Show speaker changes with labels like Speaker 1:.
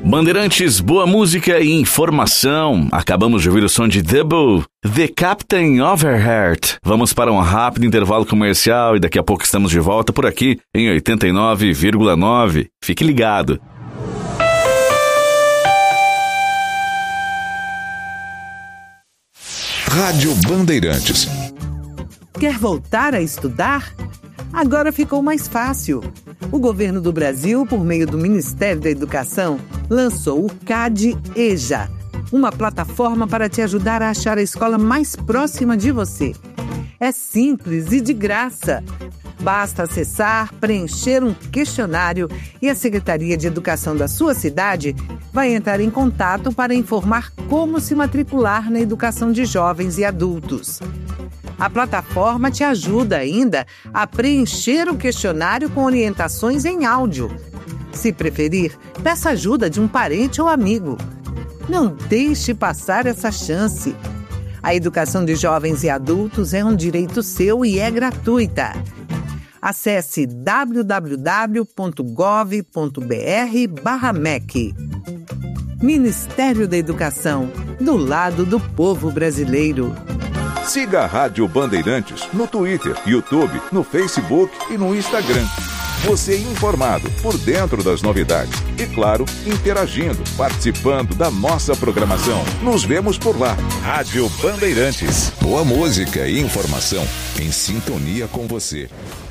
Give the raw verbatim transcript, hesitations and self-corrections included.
Speaker 1: Bandeirantes, boa música e informação. Acabamos de ouvir o som de Double, The Captain of Her Heart. Vamos para um rápido intervalo comercial e daqui a pouco estamos de volta por aqui em oitenta e nove vírgula nove. Fique ligado.
Speaker 2: Rádio Bandeirantes.
Speaker 3: Quer voltar a estudar? Agora ficou mais fácil. O governo do Brasil, por meio do Ministério da Educação, lançou o CAD-EJA, uma plataforma para te ajudar a achar a escola mais próxima de você. É simples e de graça. Basta acessar, preencher um questionário e a Secretaria de Educação da sua cidade vai entrar em contato para informar como se matricular na educação de jovens e adultos. A plataforma te ajuda ainda a preencher o questionário com orientações em áudio. Se preferir, peça ajuda de um parente ou amigo. Não deixe passar essa chance. A educação de jovens e adultos é um direito seu e é gratuita. Acesse w w w ponto gov ponto b r barra M E C. Ministério da Educação, do lado do povo brasileiro.
Speaker 2: Siga a Rádio Bandeirantes no Twitter, YouTube, no Facebook e no Instagram. Você informado, por dentro das novidades e, claro, interagindo, participando da nossa programação. Nos vemos por lá. Rádio Bandeirantes. Boa música e informação em sintonia com você.